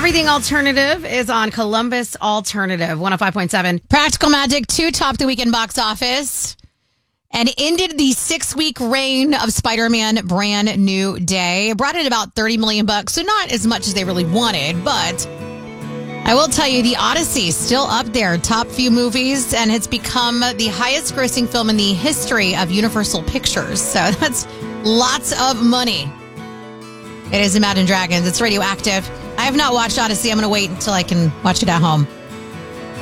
Everything Alternative is on Columbus Alternative 105.7. Practical Magic 2 topped the weekend box office and ended the 6-week reign of Spider-Man Brand New Day. It brought in about $30 million, so not as much as they really wanted, but I will tell you, The Odyssey is still up there, top few movies, and it's become the highest grossing film in the history of Universal Pictures. So that's lots of money. It is Imagine Dragons. It's Radioactive. I have not watched Odyssey. I'm going to wait until I can watch it at home.